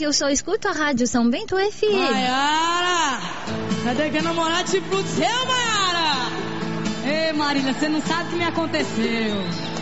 que eu só escuto a Rádio São Bento FM. Maiara! Cadê que namorar tipo do seu, Maiara? Ei, Marília, você não sabe o que me aconteceu.